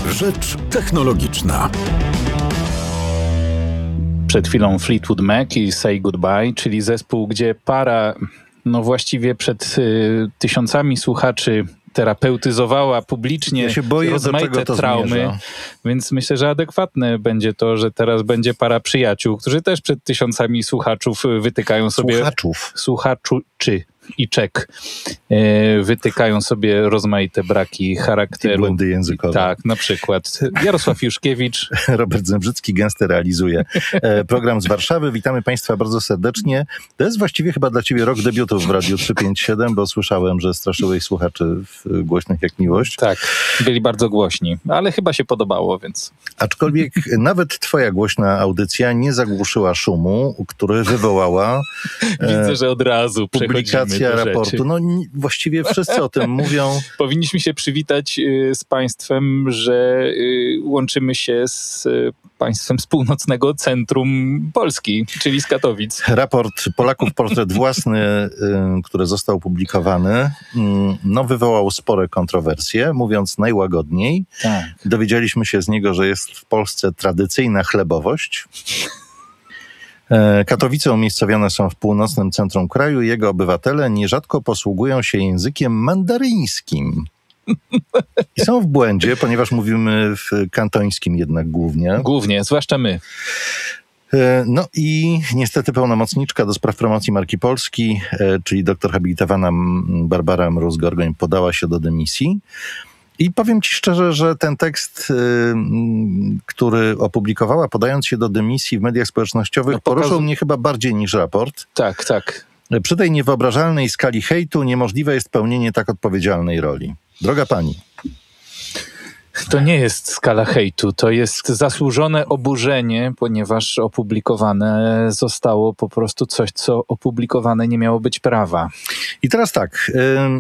Rzecz technologiczna. Przed chwilą Fleetwood Mac i Say Goodbye, czyli zespół, gdzie para, właściwie przed tysiącami słuchaczy terapeutyzowała publicznie rozmaite traumy, zmierza. Więc myślę, że adekwatne będzie to, że teraz będzie para przyjaciół, którzy też przed tysiącami słuchaczów wytykają sobie... Słuchaczy i czek. Wytykają sobie rozmaite braki charakteru. I błędy językowe. Tak, na przykład Jarosław Juszkiewicz. Robert Zembrzycki gęsto realizuje program z Warszawy. Witamy Państwa bardzo serdecznie. To jest właściwie chyba dla Ciebie rok debiutów w Radiu 357, bo słyszałem, że straszyłeś słuchaczy w głośnych jak miłość. Tak, byli bardzo głośni, ale chyba się podobało, więc... Aczkolwiek nawet Twoja głośna audycja nie zagłuszyła szumu, który wywołała... Widzę, że od razu publikacja raportu. Właściwie wszyscy o tym mówią. Powinniśmy się przywitać z państwem, że łączymy się z państwem z północnego centrum Polski, czyli z Katowic. Raport Polaków, portret własny, który został opublikowany, wywołał spore kontrowersje, mówiąc najłagodniej. Tak. Dowiedzieliśmy się z niego, że jest w Polsce tradycyjna chlebowość. Katowice umiejscowione są w północnym centrum kraju i jego obywatele nierzadko posługują się językiem mandaryńskim. I są w błędzie, ponieważ mówimy w kantońskim jednak głównie. Głównie, zwłaszcza my. I niestety pełnomocniczka do spraw promocji marki Polski, czyli doktor habilitowana Barbara Mróz-Gorgoń, podała się do dymisji. I powiem Ci szczerze, że ten tekst, który opublikowała, podając się do dymisji w mediach społecznościowych, poruszył mnie chyba bardziej niż raport. Tak, tak. Przy tej niewyobrażalnej skali hejtu niemożliwe jest pełnienie tak odpowiedzialnej roli. Droga pani. To nie jest skala hejtu, to jest zasłużone oburzenie, ponieważ opublikowane zostało po prostu coś, co opublikowane nie miało być prawa. I teraz tak...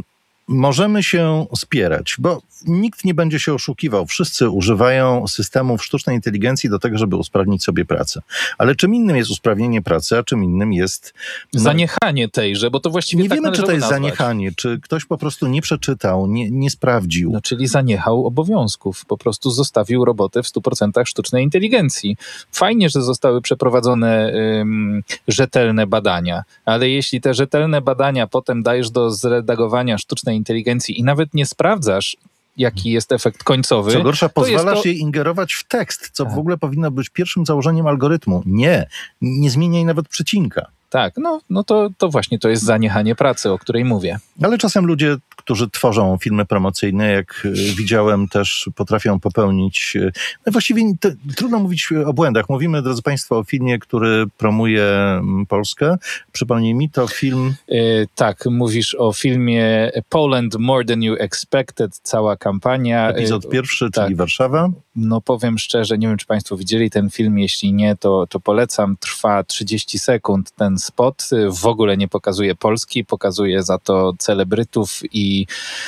Możemy się spierać, bo nikt nie będzie się oszukiwał. Wszyscy używają systemów sztucznej inteligencji do tego, żeby usprawnić sobie pracę. Ale czym innym jest usprawnienie pracy, a czym innym jest... Zaniechanie tejże, bo to właściwie nie tak wiemy, czy to jest nazwać. zaniechanie, czy ktoś po prostu nie przeczytał, nie sprawdził. Czyli zaniechał obowiązków, po prostu zostawił robotę w 100% sztucznej inteligencji. Fajnie, że zostały przeprowadzone rzetelne badania, ale jeśli te rzetelne badania potem dajesz do zredagowania sztucznej inteligencji i nawet nie sprawdzasz, jaki jest efekt końcowy. Co gorsza, pozwalasz jej ingerować w tekst, co w ogóle powinno być pierwszym założeniem algorytmu. Nie zmieniaj nawet przecinka. Tak, to właśnie to jest zaniechanie pracy, o której mówię. Ale czasem ludzie, którzy tworzą filmy promocyjne, jak widziałem, też potrafią popełnić... Właściwie trudno mówić o błędach. Mówimy, drodzy Państwo, o filmie, który promuje Polskę. Przypomnij mi, to film... Tak, mówisz o filmie Poland More Than You Expected, cała kampania. Epizod pierwszy, czyli Warszawa. Powiem szczerze, nie wiem, czy Państwo widzieli ten film. Jeśli nie, to polecam. Trwa 30 sekund ten spot. W ogóle nie pokazuje Polski, pokazuje za to celebrytów i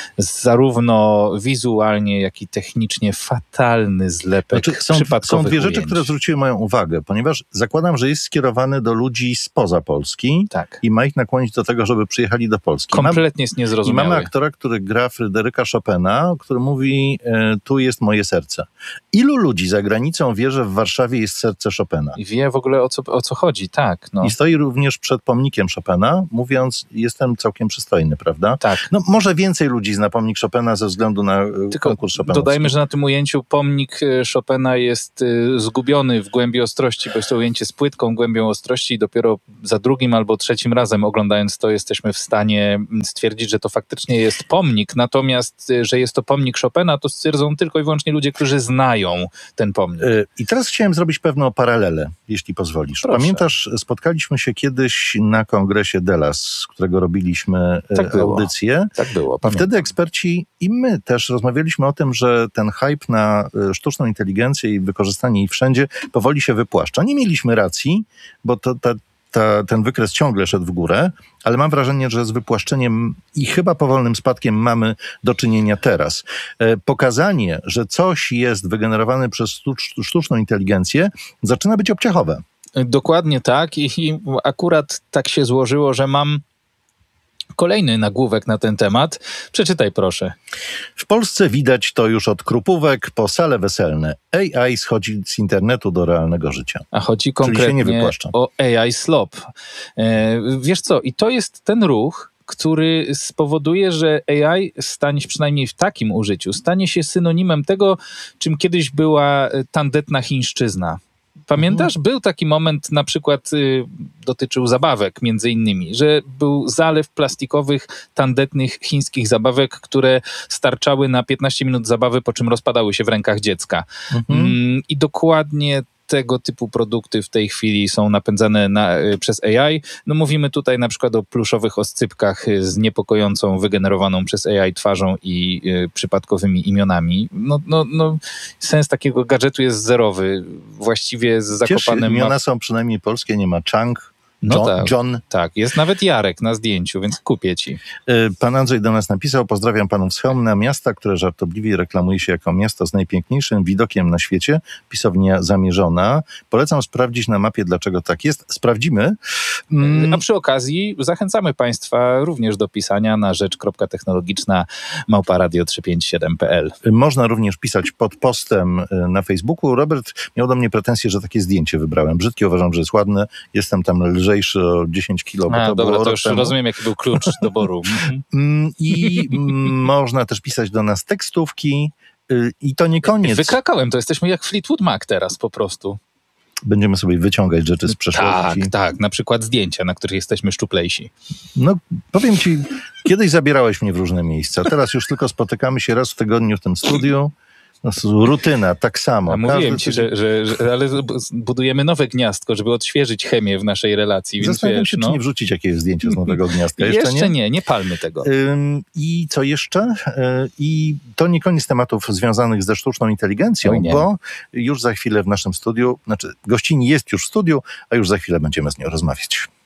zarówno wizualnie, jak i technicznie fatalny zlepek przypadkowych Są dwie rzeczy, ujęć. które zwróciły moją uwagę, ponieważ zakładam, że jest skierowany do ludzi spoza Polski i ma ich nakłonić do tego, żeby przyjechali do Polski. Kompletnie jest niezrozumiały. I mamy aktora, który gra Fryderyka Chopina, który mówi, tu jest moje serce. Ilu ludzi za granicą wie, że w Warszawie jest serce Chopina? I wie w ogóle o co chodzi, tak. I stoi również przed pomnikiem Chopina, mówiąc, jestem całkiem przystojny, prawda? Tak. Może więcej ludzi zna pomnik Chopina ze względu na konkurs Chopinowski. Dodajmy, że na tym ujęciu pomnik Chopina jest zgubiony w głębi ostrości, bo jest to ujęcie z płytką głębią ostrości i dopiero za drugim albo trzecim razem oglądając to jesteśmy w stanie stwierdzić, że to faktycznie jest pomnik. Natomiast, że jest to pomnik Chopina, to stwierdzą tylko i wyłącznie ludzie, którzy znają ten pomnik. I teraz chciałem zrobić pewną paralelę, jeśli pozwolisz. Proszę. Pamiętasz, spotkaliśmy się kiedyś na kongresie Delas, z którego robiliśmy audycję. Tak było. Wtedy eksperci i my też rozmawialiśmy o tym, że ten hype na sztuczną inteligencję i wykorzystanie jej wszędzie powoli się wypłaszcza. Nie mieliśmy racji, bo ten wykres ciągle szedł w górę, ale mam wrażenie, że z wypłaszczeniem i chyba powolnym spadkiem mamy do czynienia teraz. Pokazanie, że coś jest wygenerowane przez sztuczną inteligencję, zaczyna być obciachowe. Dokładnie tak i akurat tak się złożyło, że mam Kolejny nagłówek na ten temat. Przeczytaj proszę. W Polsce widać to już od krupówek po sale weselne. AI schodzi z internetu do realnego życia. A chodzi Czyli się nie konkretnie wypłaszcza. o AI slop. Wiesz co, i to jest ten ruch, który spowoduje, że AI stanie się, przynajmniej w takim użyciu, stanie się synonimem tego, czym kiedyś była tandetna chińszczyzna. Pamiętasz? Był taki moment, na przykład dotyczył zabawek między innymi, że był zalew plastikowych, tandetnych chińskich zabawek, które starczały na 15 minut zabawy, po czym rozpadały się w rękach dziecka. I dokładnie tego typu produkty w tej chwili są napędzane przez AI. No mówimy tutaj na przykład o pluszowych oscypkach z niepokojącą, wygenerowaną przez AI twarzą i przypadkowymi imionami. No, sens takiego gadżetu jest zerowy. Właściwie z zakopanym... Imiona są przynajmniej polskie, nie ma Chang, John. Tak, jest nawet Jarek na zdjęciu, więc kupię ci. Pan Andrzej do nas napisał: pozdrawiam panów z Chełmna, miasta, które żartobliwie reklamuje się jako miasto z najpiękniejszym widokiem na świecie. Pisownia zamierzona. Polecam sprawdzić na mapie, dlaczego tak jest. Sprawdzimy. A przy okazji zachęcamy państwa również do pisania na rzecz.technologiczna@radio357.pl. Można również pisać pod postem na Facebooku. Robert miał do mnie pretensje, że takie zdjęcie wybrałem. Brzydkie, uważam, że jest ładne. Jestem tam lżejszy o 10 kilo. Dobra, to już rozumiem, jaki był klucz doboru. I można też pisać do nas tekstówki. I to nie koniec. Wykrakałem, to jesteśmy jak Fleetwood Mac teraz po prostu. Będziemy sobie wyciągać rzeczy z przeszłości. Tak, na przykład zdjęcia, na których jesteśmy szczuplejsi. No, powiem ci, kiedyś zabierałeś mnie w różne miejsca. Teraz już tylko spotykamy się raz w tygodniu w tym studiu. No, rutyna, tak samo. A mówiłem ci, że ale budujemy nowe gniazdko, żeby odświeżyć chemię w naszej relacji. Więc zastanawiam się, czy nie wrzucić jakiegoś zdjęcia z nowego gniazdka. Jeszcze nie palmy tego. I co jeszcze? I to nie koniec tematów związanych ze sztuczną inteligencją, bo już za chwilę w naszym studiu, gościni jest już w studiu, a już za chwilę będziemy z nią rozmawiać.